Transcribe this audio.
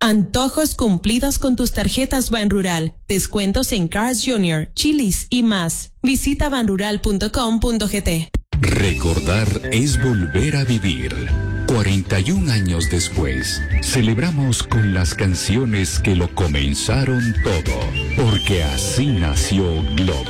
Antojos cumplidos con tus tarjetas Banrural. Descuentos en Cars Jr., Chili's y más. Visita banrural.com.gt. Recordar es volver a vivir. 41 años después, celebramos con las canciones que lo comenzaron todo, porque así nació Globo.